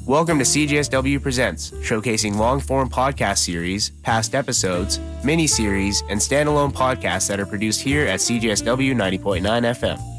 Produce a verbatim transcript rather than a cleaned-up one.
Welcome to C J S W Presents, showcasing long-form podcast series, past episodes, mini-series, and standalone podcasts that are produced here at C J S W ninety point nine F M.